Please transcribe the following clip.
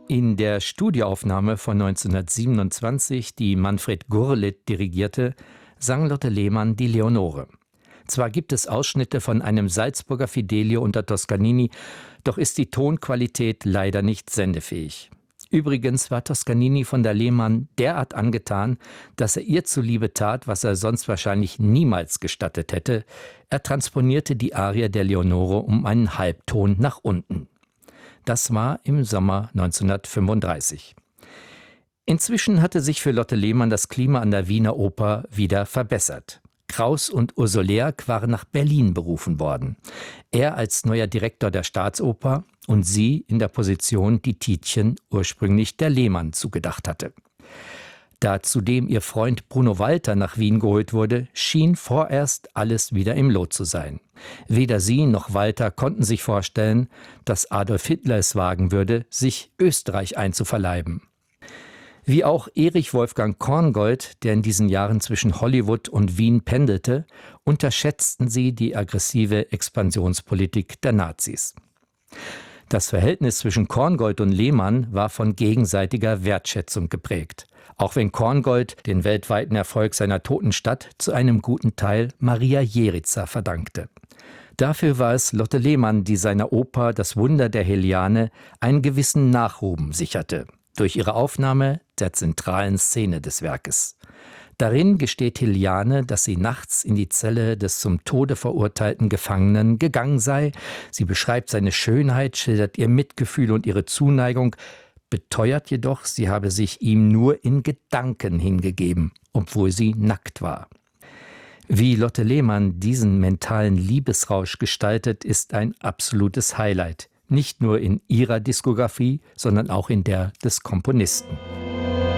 In der Studioaufnahme von 1927, die Manfred Gurlitt dirigierte, sang Lotte Lehmann die Leonore. Zwar gibt es Ausschnitte von einem Salzburger Fidelio unter Toscanini, doch ist die Tonqualität leider nicht sendefähig. Übrigens war Toscanini von der Lehmann derart angetan, dass er ihr zuliebe tat, was er sonst wahrscheinlich niemals gestattet hätte. Er transponierte die Arie der Leonore um einen Halbton nach unten. Das war im Sommer 1935. Inzwischen hatte sich für Lotte Lehmann das Klima an der Wiener Oper wieder verbessert. Kraus und Ursolerk waren nach Berlin berufen worden. Er als neuer Direktor der Staatsoper und sie in der Position, die Tiedchen ursprünglich der Lehmann zugedacht hatte. Da zudem ihr Freund Bruno Walter nach Wien geholt wurde, schien vorerst alles wieder im Lot zu sein. Weder sie noch Walter konnten sich vorstellen, dass Adolf Hitler es wagen würde, sich Österreich einzuverleiben. Wie auch Erich Wolfgang Korngold, der in diesen Jahren zwischen Hollywood und Wien pendelte, unterschätzten sie die aggressive Expansionspolitik der Nazis. Das Verhältnis zwischen Korngold und Lehmann war von gegenseitiger Wertschätzung geprägt. Auch wenn Korngold den weltweiten Erfolg seiner Toten Stadt zu einem guten Teil Maria Jericza verdankte. Dafür war es Lotte Lehmann, die seiner Oper Das Wunder der Heliane einen gewissen Nachruhm sicherte, durch ihre Aufnahme der zentralen Szene des Werkes. Darin gesteht Heliane, dass sie nachts in die Zelle des zum Tode verurteilten Gefangenen gegangen sei. Sie beschreibt seine Schönheit, schildert ihr Mitgefühl und ihre Zuneigung, beteuert jedoch, sie habe sich ihm nur in Gedanken hingegeben, obwohl sie nackt war. Wie Lotte Lehmann diesen mentalen Liebesrausch gestaltet, ist ein absolutes Highlight. Nicht nur in ihrer Diskografie, sondern auch in der des Komponisten.